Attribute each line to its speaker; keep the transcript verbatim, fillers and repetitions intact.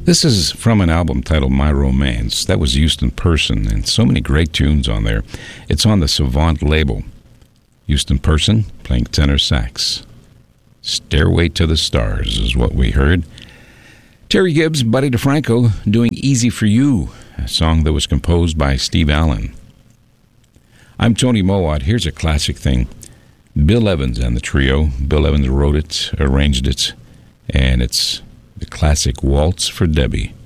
Speaker 1: This is from an album titled My Romance. That was Houston Person, and so many great tunes on there. It's on the Savant label. Houston Person playing tenor sax. Stairway to the Stars is what we heard. Terry Gibbs, Buddy DeFranco doing Easy for You, a song that was composed by Steve Allen. I'm Tony Mowat. Here's a classic thing. Bill Evans and the trio. Bill Evans wrote it, arranged it, and it's the classic Waltz for Debbie.